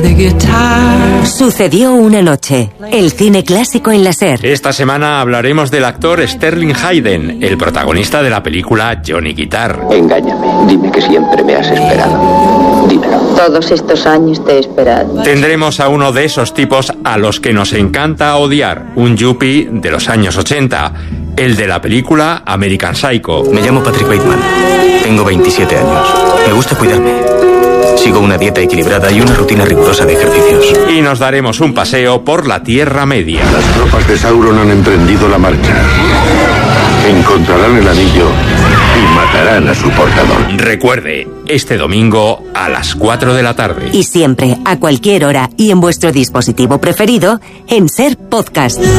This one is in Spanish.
Sucedió una noche. El cine clásico en la SER. Esta semana hablaremos del actor Sterling Hayden, el protagonista de la película Johnny Guitar. Engáñame, dime que siempre me has esperado. Dímelo. Todos estos años te he esperado. Tendremos a uno de esos tipos a los que nos encanta odiar, un yuppie de los años 80, el de la película American Psycho. Me llamo Patrick Bateman, tengo 27 años, me gusta cuidarme. Sigo una dieta equilibrada y una rutina rigurosa de ejercicios. Y nos daremos un paseo por la Tierra Media. Las tropas de Sauron han emprendido la marcha. Encontrarán el anillo y matarán a su portador. Recuerde, este domingo a las 4 de la tarde. Y siempre, a cualquier hora y en vuestro dispositivo preferido, en SER Podcast.